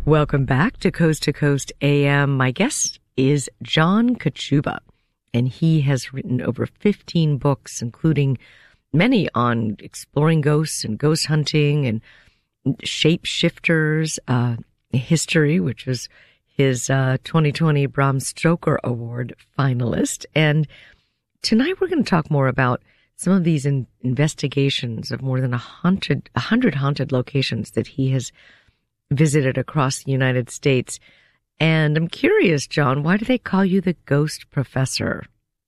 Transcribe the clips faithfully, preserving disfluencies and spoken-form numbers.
Welcome back to Coast to Coast A M. My guest is John Kochuba, and he has written over fifteen books, including many on exploring ghosts and ghost hunting and shapeshifters, uh, history, which was his uh, twenty twenty Bram Stoker Award finalist. And tonight we're going to talk more about some of these in- investigations of more than a hundred, a hundred haunted locations that he has visited across the United States. And I'm curious, John, why do they call you the Ghost Professor?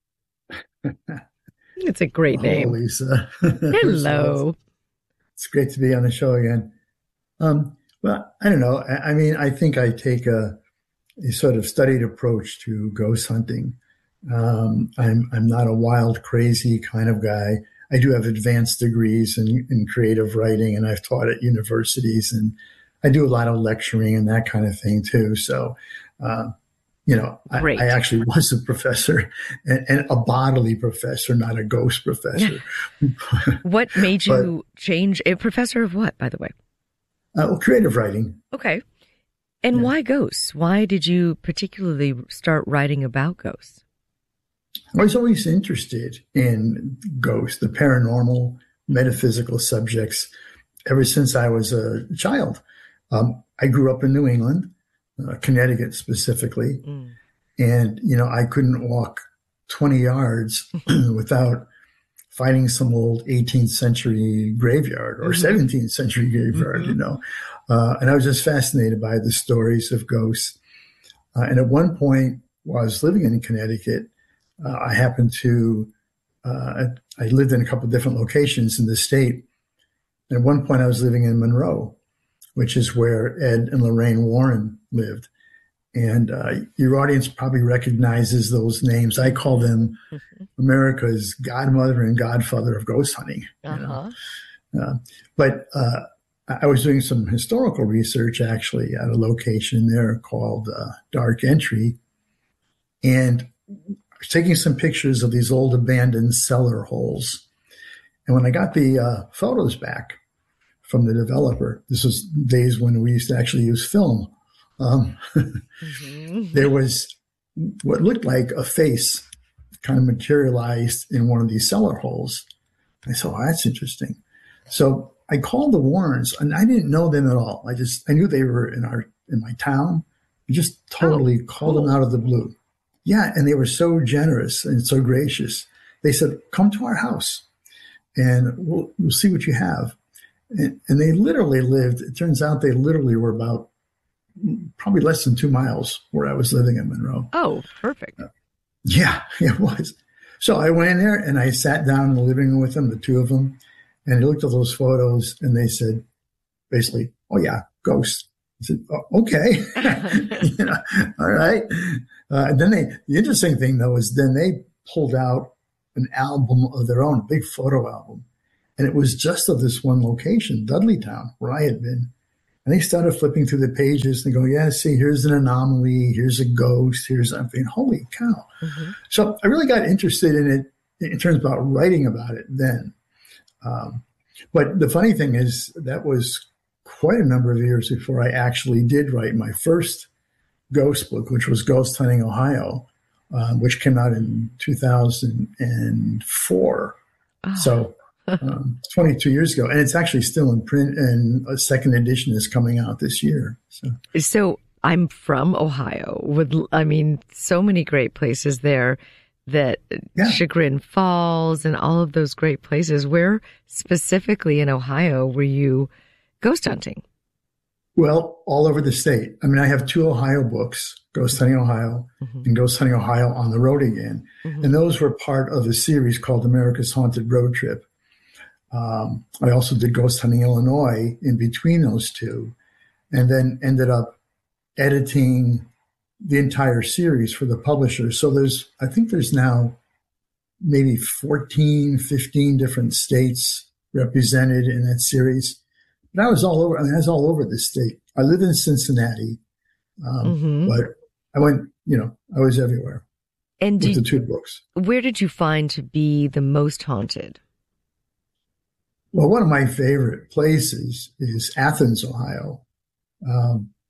It's a great Hello, name. Lisa. Hello. It's great to be on the show again. Um, well, I don't know. I, I mean, I think I take a, a sort of studied approach to ghost hunting. Um, I'm I'm not a wild, crazy kind of guy. I do have advanced degrees in, in creative writing, and I've taught at universities, and I do a lot of lecturing and that kind of thing too. So, uh, you know, I, I actually was a professor, and, and a bodily professor, not a ghost professor. What made you but, change? A professor of what, by the way? Uh, well, creative writing. Okay. And yeah. Why ghosts? Why did you particularly start writing about ghosts? I was always interested in ghosts, the paranormal, metaphysical subjects, ever since I was a child. Um, I grew up in New England, uh, Connecticut specifically, mm. and, you know, I couldn't walk twenty yards without finding some old eighteenth century graveyard or mm-hmm. seventeenth century graveyard, mm-hmm. you know. Uh, and I was just fascinated by the stories of ghosts. Uh, and at one point, while I was living in Connecticut, uh, I happened to, uh, I lived in a couple of different locations in the state. And at one point, I was living in Monroe, which is where Ed and Lorraine Warren lived. And uh, your audience probably recognizes those names. I call them mm-hmm. America's godmother and godfather of ghost hunting. Uh-huh. You know? uh, but uh, I was doing some historical research, actually, at a location there called uh, Dark Entry. And I was taking some pictures of these old abandoned cellar holes. And when I got the uh, photos back from the developer, this was days when we used to actually use film. Um, mm-hmm. There was what looked like a face kind of materialized in one of these cellar holes. I said, oh, that's interesting. So I called the Warrens, and I didn't know them at all. I just, I knew they were in our, in my town. I just totally oh, called cool. them out of the blue. Yeah. And they were so generous and so gracious. They said, come to our house and we'll, we'll see what you have. And, and they literally lived, it turns out they literally were about probably less than two miles where I was living in Monroe. Oh, perfect. Uh, yeah, it was. So I went in there and I sat down in the living room with them, the two of them, and they looked at those photos and they said, basically, oh yeah, ghosts. I said, oh, okay. you know, all right. Uh, and then they, the interesting thing though, is then they pulled out an album of their own, a big photo album. And it was just of this one location, Dudleytown, where I had been. And they started flipping through the pages and go, yeah, see, here's an anomaly. Here's a ghost. Here's something. Holy cow. Mm-hmm. So I really got interested in it in terms about writing about it then. Um, but the funny thing is that was quite a number of years before I actually did write my first ghost book, which was Ghost Hunting Ohio, um, which came out in two thousand four. Oh. So um, twenty-two years ago, and it's actually still in print, and a second edition is coming out this year. So, so I'm from Ohio. With, I mean, so many great places there. That yeah. Chagrin Falls and all of those great places. Where specifically in Ohio were you ghost hunting? Well, all over the state. I mean, I have two Ohio books, Ghost Hunting Ohio mm-hmm. and Ghost Hunting Ohio on the Road Again. Mm-hmm. And those were part of a series called America's Haunted Road Trip. Um, I also did Ghost Hunting Illinois in between those two, and then ended up editing the entire series for the publisher. So there's, I think there's now maybe fourteen, fifteen different states represented in that series. But I was all over, I mean, I was all over the state. I live in Cincinnati, um, mm-hmm. but I went, you know, I was everywhere and with did, the two books. Where did you find to be the most haunted? Well, one of my favorite places is Athens, Ohio. Um,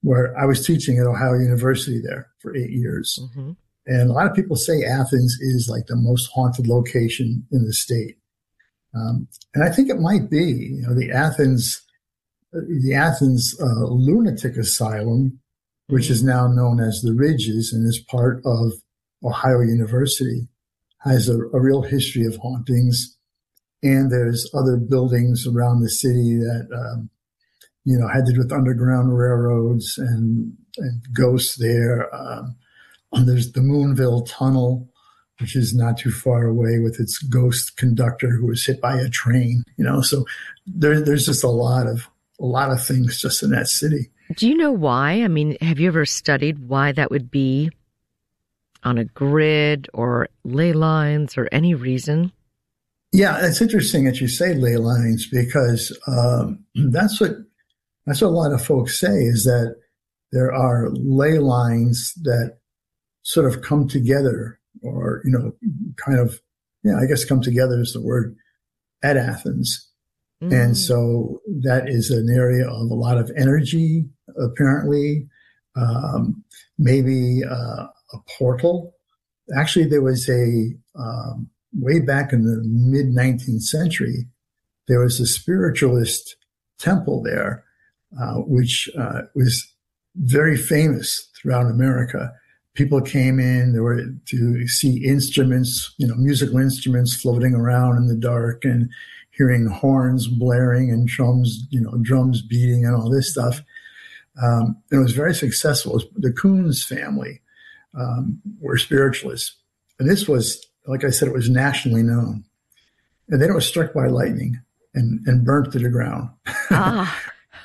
where I was teaching at Ohio University there for eight years. Mm-hmm. And a lot of people say Athens is like the most haunted location in the state. Um, and I think it might be, you know, the Athens, the Athens uh, Lunatic Asylum, which mm-hmm. is now known as the Ridges and is part of Ohio University, has a, a real history of hauntings. And there's other buildings around the city that, um, you know, had to do with underground railroads and, and ghosts there. Um, and there's the Moonville Tunnel, which is not too far away, with its ghost conductor who was hit by a train. You know, so there, there's just a lot of a lot of things just in that city. Do you know why? I mean, have you ever studied why that would be on a grid or ley lines or any reason? Yeah, it's interesting that you say ley lines, because um, that's what that's what a lot of folks say, is that there are ley lines that sort of come together, or, you know, kind of, yeah, I guess come together is the word, at Athens. Mm. And so that is an area of a lot of energy, apparently, um, maybe uh, a portal. Actually, there was a, um, way back in the mid nineteenth century, there was a spiritualist temple there, uh, which uh, was very famous throughout America. People came in, there were to see instruments, you know, musical instruments floating around in the dark, and hearing horns blaring and drums, you know, drums beating and all this stuff. Um, and it was very successful. It was the Coons family um, were spiritualists. And this was, like I said, it was nationally known. And then it was struck by lightning and, and burnt to the ground. Ah,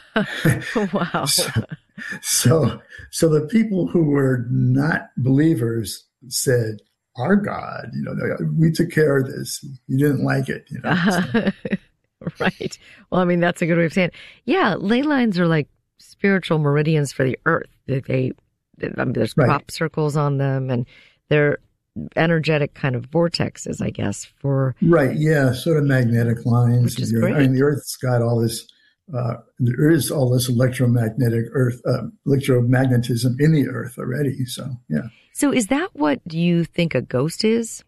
wow. so, so, so the people who were not believers said, our God, you know, we took care of this. You didn't like it, you know. Uh, right. Well, I mean, that's a good way of saying it. Yeah, ley lines are like spiritual meridians for the earth. They, they I mean, there's crop right. circles on them, and they're energetic kind of vortexes, I guess, for... Right, yeah, sort of magnetic lines. Which is great. I mean, the Earth's got all this, uh, there is all this electromagnetic Earth, uh, electromagnetism in the Earth already, so, yeah. So is that what you think a ghost is?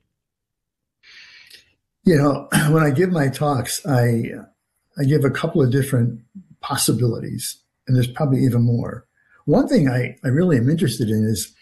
You know, when I give my talks, I I give a couple of different possibilities, and there's probably even more. One thing I, I really am interested in is,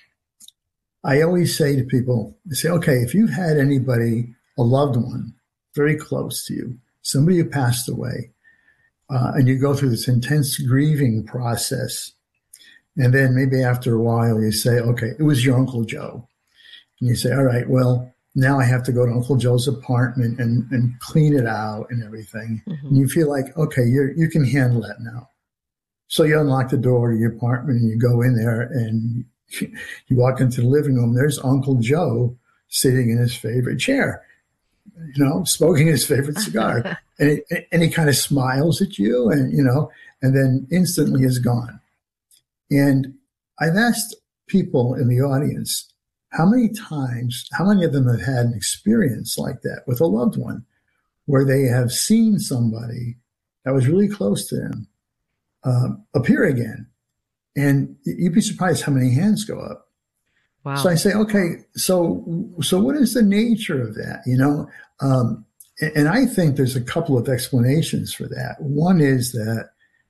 I always say to people, I say, okay, if you've had anybody, a loved one, very close to you, somebody who passed away, uh, and you go through this intense grieving process, and then maybe after a while you say, okay, it was your Uncle Joe. And you say, all right, well, now I have to go to Uncle Joe's apartment and, and clean it out and everything. Mm-hmm. And you feel like, okay, you're, you can handle that now. So you unlock the door to your apartment and you go in there and you walk into the living room. There's Uncle Joe sitting in his favorite chair, you know, smoking his favorite cigar. and, he, and he kind of smiles at you, and, you know, and then instantly is gone. And I've asked people in the audience, how many times, how many of them have had an experience like that with a loved one, where they have seen somebody that was really close to them um, appear again? And you'd be surprised how many hands go up. Wow. So I say, okay, so so what is the nature of that? You know, um, and I think there's a couple of explanations for that. One is that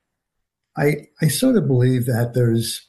I I sort of believe that there's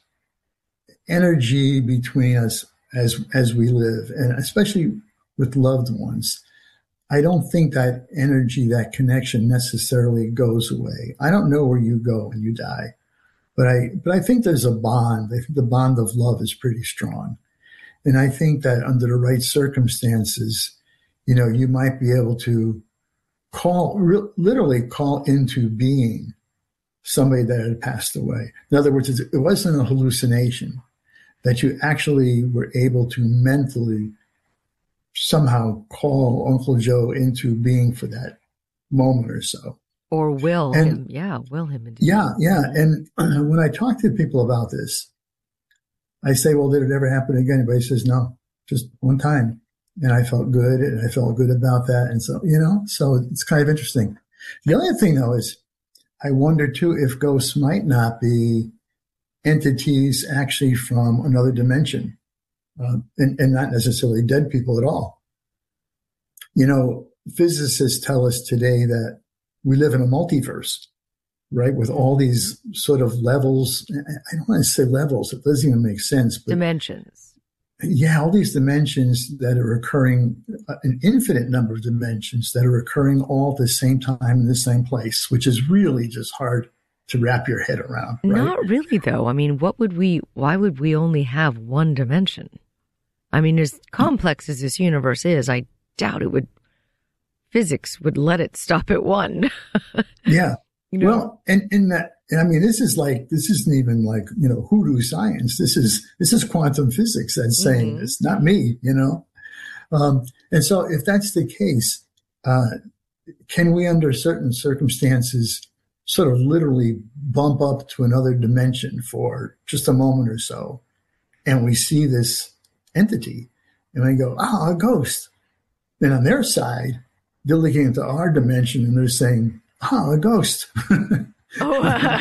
energy between us as as we live, and especially with loved ones. I don't think that energy, that connection necessarily goes away. I don't know where you go when you die. But I, but I think there's a bond. I think the bond of love is pretty strong. And I think that under the right circumstances, you know, you might be able to call, re- literally call into being somebody that had passed away. In other words, it wasn't a hallucination, that you actually were able to mentally somehow call Uncle Joe into being for that moment or so. Or will and, him, yeah, will him. Into yeah, yeah. And uh, when I talk to people about this, I say, well, did it ever happen again? Everybody says, no, just one time. And I felt good, and I felt good about that. And so, you know, so it's kind of interesting. The other thing, though, is I wonder, too, if ghosts might not be entities actually from another dimension, uh, and, and not necessarily dead people at all. You know, physicists tell us today that we live in a multiverse, right? With all these sort of levels. I don't want to say levels. It doesn't even make sense. But dimensions. Yeah, all these dimensions that are occurring, an infinite number of dimensions that are occurring all at the same time in the same place, which is really just hard to wrap your head around. Right? Not really, though. I mean, what would we, why would we only have one dimension? I mean, as complex as this universe is, I doubt it would, physics would let it stop at one. Yeah. You know? Well, and in that, I mean, this is like, this isn't even like, you know, hoodoo science. This is, this is quantum physics that's saying mm-hmm. this, not me, you know? Um, and so if that's the case, uh, can we under certain circumstances sort of literally bump up to another dimension for just a moment or so? And we see this entity and we go, ah, oh, a ghost. And on their side, they're looking into our dimension and they're saying, ah, oh, a ghost. Oh,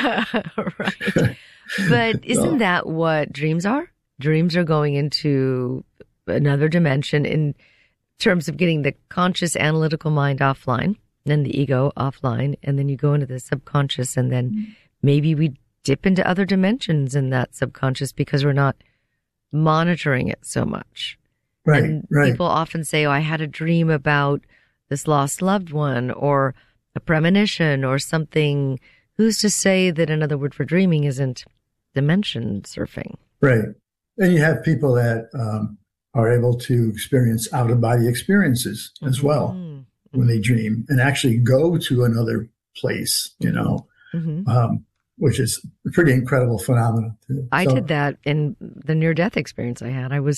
right. But isn't so, that what dreams are? Dreams are going into another dimension in terms of getting the conscious analytical mind offline, then the ego offline, and then you go into the subconscious, and then maybe we dip into other dimensions in that subconscious because we're not monitoring it so much. Right, and right. People often say, oh, I had a dream about this lost loved one, or a premonition, or something. Who's to say that another word for dreaming isn't dimension surfing? Right. And you have people that um, are able to experience out-of-body experiences as mm-hmm. well when they dream and actually go to another place, you know, mm-hmm. um, which is a pretty incredible phenomenon. Too. I so, did that in the near-death experience I had. I was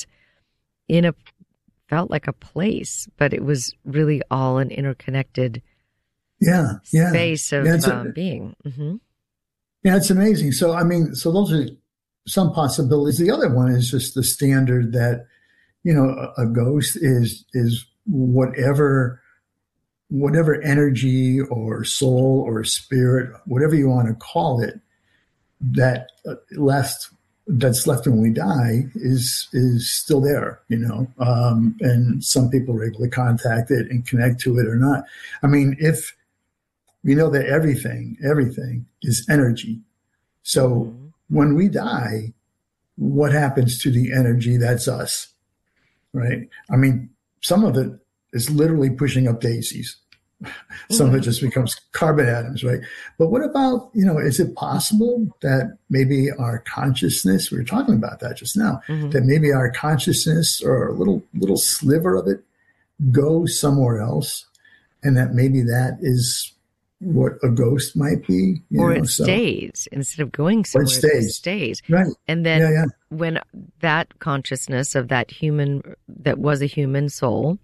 in a, felt like a place, but it was really all an interconnected Yeah, yeah. space of yeah, uh, a, being. Mm-hmm. Yeah, it's amazing. So, I mean, so those are some possibilities. The other one is just the standard that, you know, a, a ghost is is whatever whatever energy or soul or spirit, whatever you want to call it, that uh, left that's left when we die is is still there, you know. Um, and some people are able to contact it and connect to it or not. I mean, if we know that everything, everything is energy. So mm-hmm. when we die, what happens to the energy that's us, right? I mean, some of it is literally pushing up daisies. Some mm-hmm. of it just becomes carbon atoms, right? But what about, you know, is it possible that maybe our consciousness, we were talking about that just now, mm-hmm. that maybe our consciousness or a little, little sliver of it goes somewhere else, and that maybe that is what a ghost might be, you or know, it so. stays instead of going somewhere. Or it stays. It stays, right? And then yeah, yeah. when that consciousness of that human that was a human soul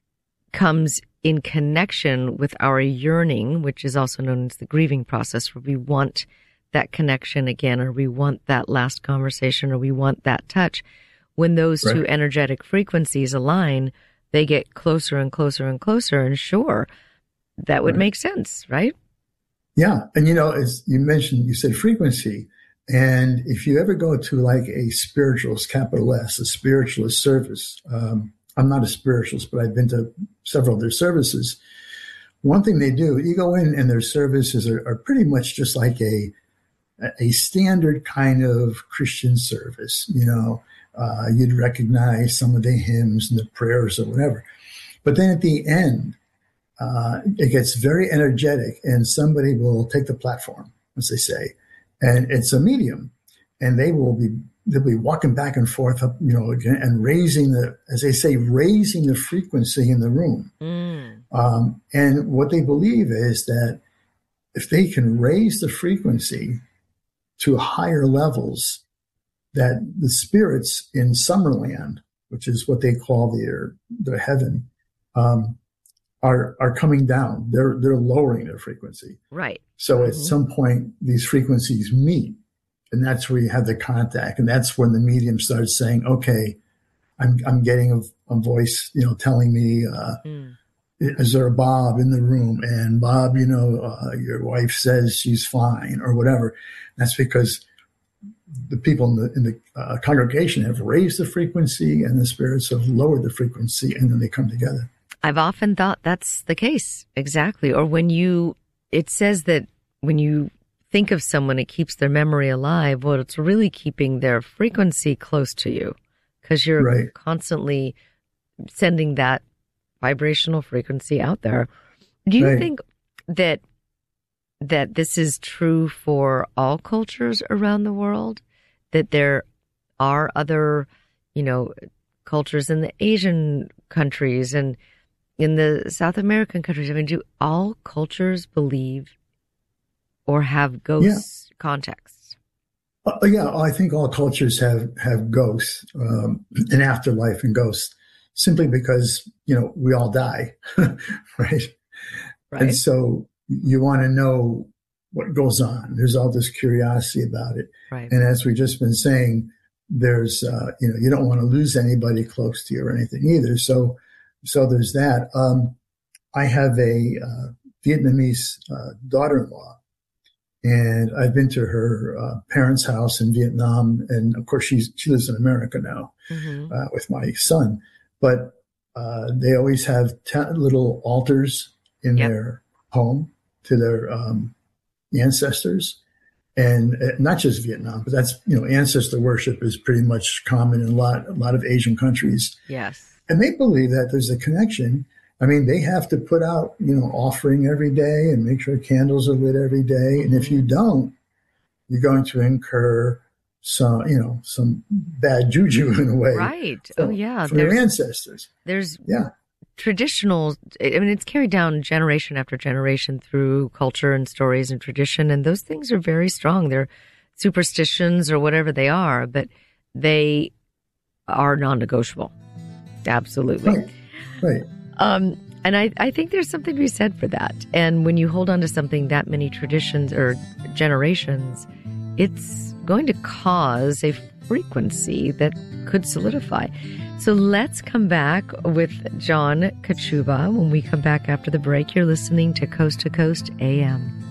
comes in connection with our yearning, which is also known as the grieving process, where we want that connection again, or we want that last conversation, or we want that touch. When those right. two energetic frequencies align, they get closer and closer and closer, and sure, that would right. make sense, right? Yeah. And, you know, as you mentioned, you said frequency. And if you ever go to like a spiritualist, capital S, a spiritualist service, um, I'm not a spiritualist, but I've been to several of their services. One thing they do, you go in and their services are, are pretty much just like a, a standard kind of Christian service. You know, uh, you'd recognize some of the hymns and the prayers or whatever. But then at the end, Uh, it gets very energetic, and somebody will take the platform, as they say, and it's a medium, and they will be they'll be walking back and forth, up, you know, and raising the, as they say, raising the frequency in the room. Mm. Um, and what they believe is that if they can raise the frequency to higher levels, that the spirits in Summerland, which is what they call their their heaven, um, are are coming down. They're they're lowering their frequency. Right. So mm-hmm. at some point these frequencies meet, and that's where you have the contact, and that's when the medium starts saying, "Okay, I'm I'm getting a, a voice, you know, telling me, uh, mm. is there a Bob in the room? And Bob, you know, uh, your wife says she's fine, or whatever." That's because the people in the, in the uh, congregation have raised the frequency and the spirits have lowered the frequency, and then they come together. I've often thought that's the case. Exactly. Or when you, it says that when you think of someone, it keeps their memory alive. Well, it's really keeping their frequency close to you because you're right. constantly sending that vibrational frequency out there. Do you right. think that that this is true for all cultures around the world? That there are other, you know, cultures in the Asian countries and in the South American countries? I mean, do all cultures believe or have ghost yeah. contexts? Uh, yeah, I think all cultures have, have ghosts, um, an afterlife and ghosts, simply because, you know, we all die, right? Right. And so you want to know what goes on. There's all this curiosity about it. Right. And as we've just been saying, there's, uh, you know, you don't want to lose anybody close to you or anything either. So, so there's that. Um, I have a uh, Vietnamese uh, daughter-in-law, and I've been to her uh, parents' house in Vietnam. And of course, she's, she lives in America now mm-hmm. uh, with my son. But uh, they always have t- little altars in yep. their home to their um, ancestors, and uh, not just Vietnam, but that's, you know, ancestor worship is pretty much common in a lot, a lot of Asian countries. Yes. And they believe that there's a connection. I mean, they have to put out, you know, offering every day and make sure candles are lit every day. Mm-hmm. And if you don't, you're going to incur some, you know, some bad juju in a way. Right. For, oh, yeah. For their ancestors. There's, yeah. traditional, I mean, it's carried down generation after generation through culture and stories and tradition, and those things are very strong. They're superstitions or whatever they are, but they are non-negotiable. Absolutely. Right. Right. Um, and I, I think there's something to be said for that. And when you hold on to something that many traditions or generations, it's going to cause a frequency that could solidify. So let's come back with John Kachuba when we come back after the break. You're listening to Coast to Coast A M.